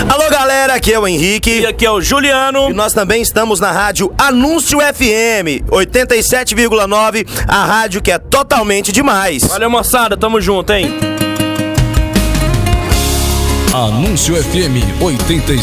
Alô, galera, aqui é o Henrique. E aqui é o Juliano. E nós também estamos na rádio Anúncio FM 87,9, a rádio que é totalmente demais. Valeu, moçada, tamo junto, hein? Anúncio FM 87,9.